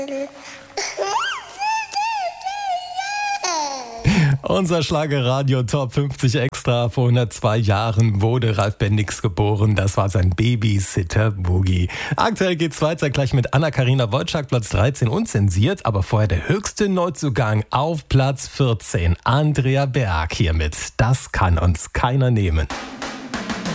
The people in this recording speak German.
Unser Schlagerradio Top 50 Extra. Vor 102 Jahren wurde Ralf Bendix geboren. Das war sein Babysitter Boogie. Aktuell geht's weiter gleich mit Anna-Karina Wojcik, Platz 13 unzensiert. Aber vorher der höchste Neuzugang auf Platz 14. Andrea Berg hiermit. Das kann uns keiner nehmen.